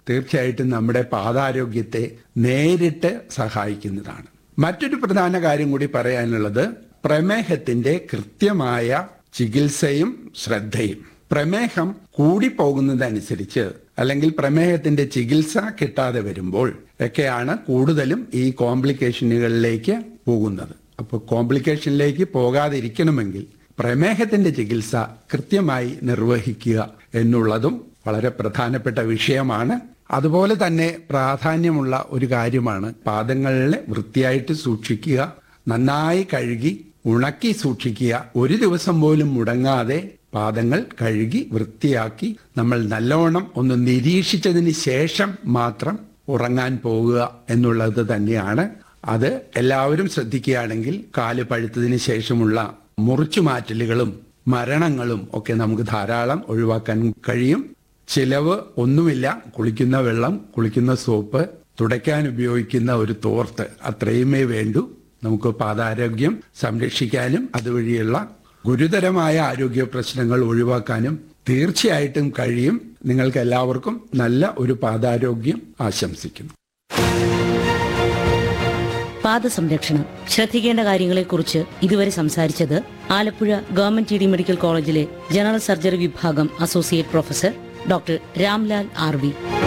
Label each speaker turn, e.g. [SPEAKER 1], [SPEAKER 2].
[SPEAKER 1] തീർച്ചയായിട്ടും നമ്മുടെ പാദാരോഗ്യത്തെ നേരിട്ട് സഹായിക്കുന്നതാണ്. മറ്റൊരു പ്രധാന കാര്യം കൂടി പറയാനുള്ളത് പ്രമേഹത്തിന്റെ കൃത്യമായ ചികിത്സയും ശ്രദ്ധയും. പ്രമേഹം കൂടിപ്പോകുന്നതനുസരിച്ച് അല്ലെങ്കിൽ പ്രമേഹത്തിന്റെ ചികിത്സ കിട്ടാതെ വരുമ്പോൾ ഒക്കെയാണ് കൂടുതലും ഈ കോംപ്ലിക്കേഷനുകളിലേക്ക് പോകുന്നത്. അപ്പോൾ കോംപ്ലിക്കേഷനിലേക്ക് പോകാതിരിക്കണമെങ്കിൽ പ്രമേഹത്തിന്റെ ചികിത്സ കൃത്യമായി നിർവഹിക്കുക എന്നുള്ളതും വളരെ പ്രധാനപ്പെട്ട വിഷയമാണ്. അതുപോലെ തന്നെ പ്രാധാന്യമുള്ള ഒരു കാര്യമാണ് പാദങ്ങളെ വൃത്തിയായിട്ട് സൂക്ഷിക്കുക, നന്നായി കഴുകി ഉണക്കി സൂക്ഷിക്കുക. ഒരു ദിവസം പോലും മുടങ്ങാതെ പാദങ്ങൾ കഴുകി വൃത്തിയാക്കി നമ്മൾ നല്ലോണം ഒന്ന് നിരീക്ഷിച്ചതിന് ശേഷം മാത്രം ഉറങ്ങാൻ പോവുക എന്നുള്ളത് തന്നെയാണ്. അത് എല്ലാവരും ശ്രദ്ധിക്കുകയാണെങ്കിൽ കാല് പഴുത്തതിന് ശേഷമുള്ള മുറിച്ചുമാറ്റലുകളും മരണങ്ങളും ഒക്കെ നമുക്ക് ധാരാളം ഒഴിവാക്കാൻ കഴിയും. ചിലവ് ഒന്നുമില്ല. കുളിക്കുന്ന വെള്ളം, കുളിക്കുന്ന സോപ്പ്, തുടയ്ക്കാൻ ഉപയോഗിക്കുന്ന ഒരു തോർത്ത്, അത്രയുമേ വേണ്ടൂ നമുക്ക് പാദാരോഗ്യം സംരക്ഷിക്കാനും അതുവഴിയുള്ള ഗുരുതരമായ ആരോഗ്യ പ്രശ്നങ്ങൾ ഒഴിവാക്കാനും തീർച്ചയായിട്ടും കഴിയും. നിങ്ങൾക്ക് എല്ലാവർക്കും നല്ല ഒരു പാദാരോഗ്യം ആശംസിക്കുന്നു.
[SPEAKER 2] പാദസംരക്ഷണം ശ്രദ്ധിക്കേണ്ട കാര്യങ്ങളെക്കുറിച്ച് ഇതുവരെ സംസാരിച്ചത് ആലപ്പുഴ ഗവൺമെന്റ് മെഡിക്കൽ കോളേജിലെ ജനറൽ സർജറി വിഭാഗം associate professor doctor Ramlal R V.